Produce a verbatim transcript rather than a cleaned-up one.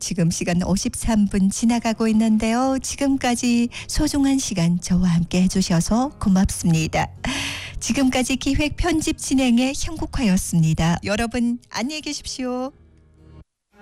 지금 시간 오십삼 분 지나가고 있는데요. 지금까지 소중한 시간 저와 함께 해주셔서 고맙습니다. 지금까지 기획 편집 진행의 형국화였습니다. 여러분 안녕히 계십시오.